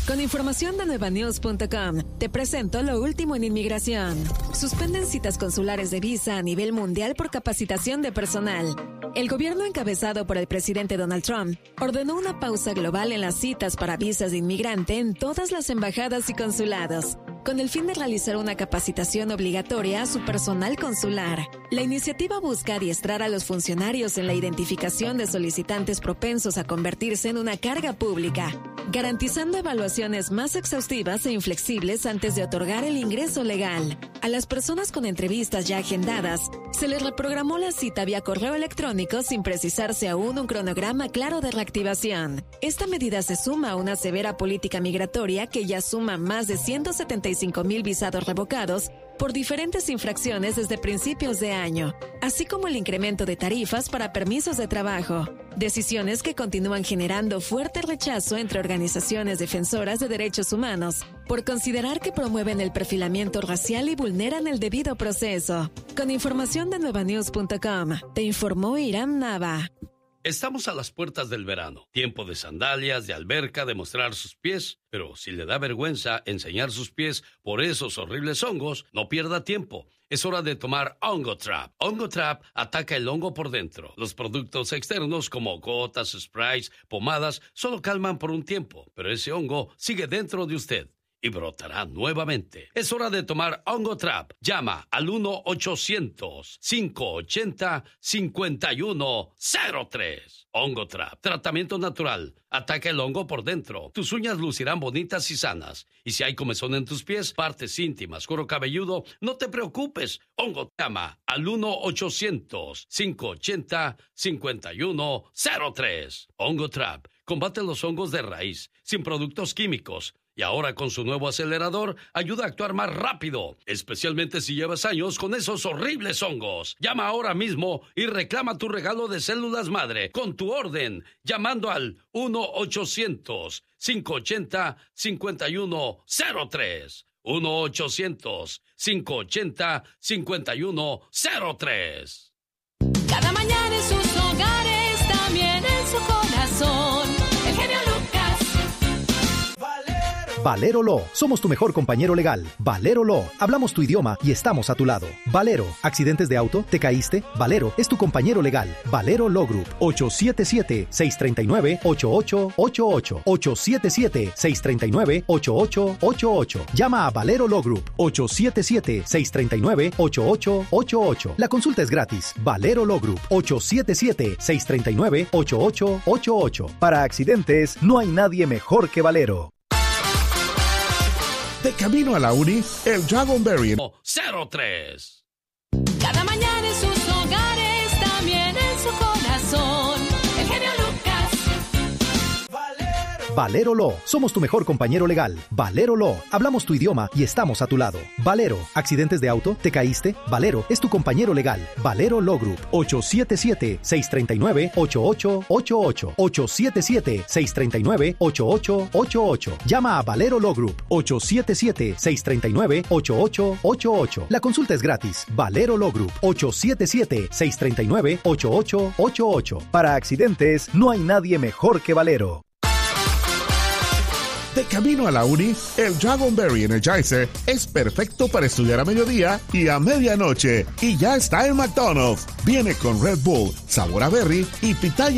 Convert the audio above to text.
Con información de nuevanews.com, te presento lo último en inmigración. Suspenden citas consulares de visa a nivel mundial por capacitación de personal. El gobierno encabezado por el presidente Donald Trump ordenó una pausa global en las citas para visas de inmigrante en todas las embajadas y consulados, con el fin de realizar una capacitación obligatoria a su personal consular. La iniciativa busca adiestrar a los funcionarios en la identificación de solicitantes propensos a convertirse en una carga pública, garantizando evaluaciones más exhaustivas e inflexibles antes de otorgar el ingreso legal. A las personas con entrevistas ya agendadas, se les reprogramó la cita vía correo electrónico sin precisarse aún un cronograma claro de reactivación. Esta medida se suma a una severa política migratoria que ya suma más de 175,000 visados revocados por diferentes infracciones desde principios de año, así como el incremento de tarifas para permisos de trabajo. Decisiones que continúan generando fuerte rechazo entre organizaciones defensoras de derechos humanos por considerar que promueven el perfilamiento racial y vulneran el debido proceso. Con información de nuevanews.com, te informó Iram Nava. Estamos a las puertas del verano, tiempo de sandalias, de alberca, de mostrar sus pies, pero si le da vergüenza enseñar sus pies por esos horribles hongos, no pierda tiempo. Es hora de tomar OngoTrap. OngoTrap ataca el hongo por dentro. Los productos externos como gotas, sprays, pomadas, solo calman por un tiempo, pero ese hongo sigue dentro de usted y brotará nuevamente. Es hora de tomar OngoTrap. Llama al 1-800-580-5103. OngoTrap. Tratamiento natural. Ataca el hongo por dentro. Tus uñas lucirán bonitas y sanas. Y si hay comezón en tus pies, partes íntimas, cuero cabelludo, no te preocupes. Llama al 1-800-580-5103. OngoTrap. Combate los hongos de raíz, sin productos químicos. Y ahora con su nuevo acelerador, ayuda a actuar más rápido, especialmente si llevas años con esos horribles hongos. Llama ahora mismo y reclama tu regalo de células madre con tu orden, llamando al 1-800-580-5103. 1-800-580-5103. Cada mañana en sus hogares, también en su corazón. El genio Lucas. Valero Law. Somos tu mejor compañero legal. Valero Law. Hablamos tu idioma y estamos a tu lado. Valero. ¿Accidentes de auto? ¿Te caíste? Valero es tu compañero legal. Valero Law Group. 877-639-8888. 877-639-8888. Llama a Valero Law Group. 877-639-8888. La consulta es gratis. Valero Law Group. 877-639-8888. Para accidentes, no hay nadie mejor que Valero. De camino a la uni, el Dragonberry 03. Cada mañana en sus hogares, también en su corazón. El genio Lucas. Valero Law. Somos tu mejor compañero legal. Valero Law. Hablamos tu idioma y estamos a tu lado. Valero. ¿Accidentes de auto? ¿Te caíste? Valero es tu compañero legal. Valero Law Group. 877-639-8888. 877-639-8888. Llama a Valero Law Group. 877-639-8888. La consulta es gratis. Valero Law Group. 877-639-8888. Para accidentes, no hay nadie mejor que Valero. De camino a la uni, el Dragonberry Energizer es perfecto para estudiar a mediodía y a medianoche. Y ya está en McDonald's. Viene con Red Bull, sabor a berry y pitaya.